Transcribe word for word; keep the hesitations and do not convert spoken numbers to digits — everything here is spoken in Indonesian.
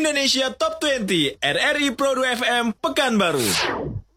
Indonesia Top dua puluh R R I Pro dua F M Pekanbaru.